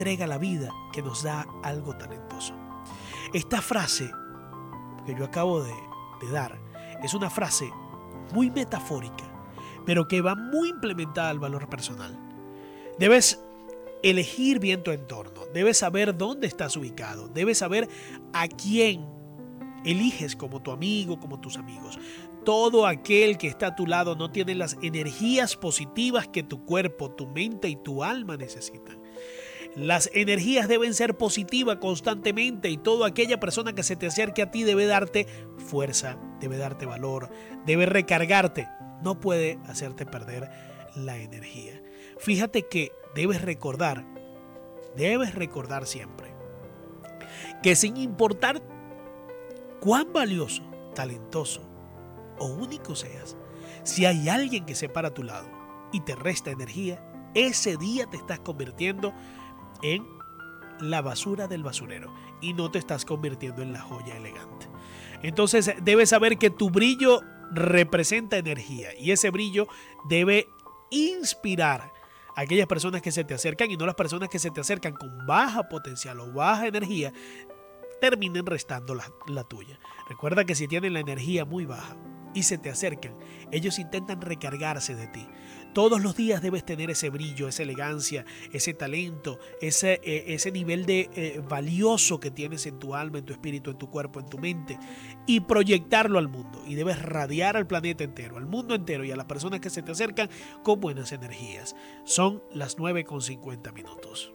entrega la vida que nos da algo talentoso. Esta frase que yo acabo de dar es una frase muy metafórica, pero que va muy implementada al valor personal. Debes elegir bien tu entorno, debes saber dónde estás ubicado, debes saber a quién eliges como tu amigo, como tus amigos. Todo aquel que está a tu lado no tiene las energías positivas que tu cuerpo, tu mente y tu alma necesitan. Las energías deben ser positivas constantemente y toda aquella persona que se te acerque a ti debe darte fuerza, debe darte valor, debe recargarte. No puede hacerte perder la energía. Fíjate que debes recordar siempre que sin importar cuán valioso, talentoso o único seas, si hay alguien que se para a tu lado y te resta energía, ese día te estás convirtiendo en la basura del basurero y no te estás convirtiendo en la joya elegante. Entonces debes saber que tu brillo representa energía y ese brillo debe inspirar a aquellas personas que se te acercan y no las personas que se te acercan con baja potencial o baja energía terminen restando la tuya. Recuerda que si tienen la energía muy baja y se te acercan, ellos intentan recargarse de ti. Todos los días debes tener ese brillo, esa elegancia, ese talento, ese nivel de valioso que tienes en tu alma, en tu espíritu, en tu cuerpo, en tu mente y proyectarlo al mundo. Y debes radiar al planeta entero, al mundo entero y a las personas que se te acercan con buenas energías. Son las 9:50.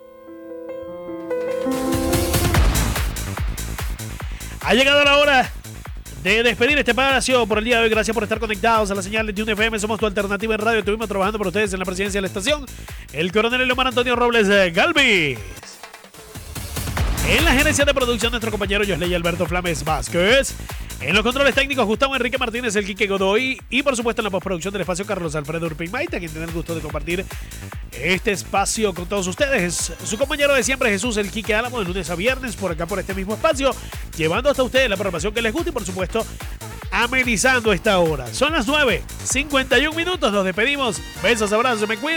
Ha llegado la hora de despedir este espacio por el día de hoy. Gracias por estar conectados a la señal de UNFM. Somos tu alternativa en radio. Estuvimos trabajando por ustedes en la presidencia de la estación el coronel Leomar Antonio Robles Galvis. En la gerencia de producción, nuestro compañero Yosley Alberto Flames Vázquez. En los controles técnicos, Gustavo Enrique Martínez, el Quique Godoy. Y por supuesto en la postproducción del espacio, Carlos Alfredo Urpin Maita, quien tiene el gusto de compartir este espacio con todos ustedes. Su compañero de siempre, Jesús el Quique Álamo, de lunes a viernes, por acá, por este mismo espacio, llevando hasta ustedes la programación que les gusta y por supuesto amenizando esta hora. Son las 9:51. Nos despedimos. Besos, abrazos, me cuidan.